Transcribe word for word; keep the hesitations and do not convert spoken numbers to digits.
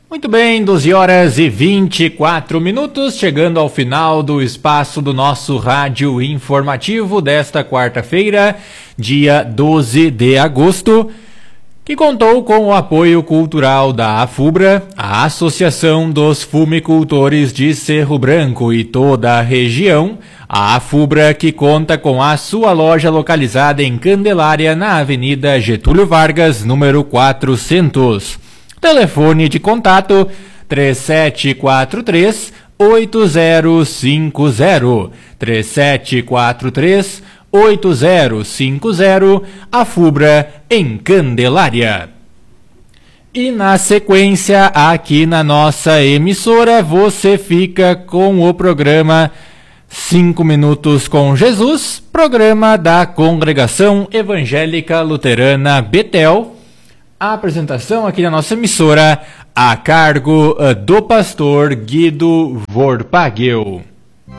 Muito bem, doze horas e vinte e quatro minutos, chegando ao final do espaço do nosso rádio informativo desta quarta-feira, dia doze de agosto, que contou com o apoio cultural da AFUBRA, a Associação dos Fumicultores de Cerro Branco e toda a região, a AFUBRA que conta com a sua loja localizada em Candelária, na Avenida Getúlio Vargas, número quatrocentos. Telefone de contato três sete quatro três, oito zero cinco zero, três sete quatro três, oito zero cinco zero, AFUBRA em Candelária. E na sequência, aqui na nossa emissora, você fica com o programa Cinco Minutos com Jesus, programa da Congregação Evangélica Luterana Betel. A apresentação aqui na nossa emissora a cargo do pastor Guido Vorpagel.